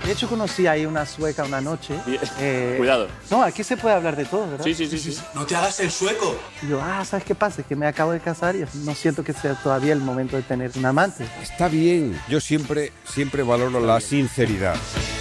De hecho, conocí ahí una sueca una noche. Cuidado. No, aquí se puede hablar de todo, ¿verdad? Sí. No te hagas el sueco. Y yo, ¿sabes qué pasa? Es que me acabo de casar y no siento que sea todavía el momento de tener un amante. Está bien. Yo siempre valoro la sinceridad.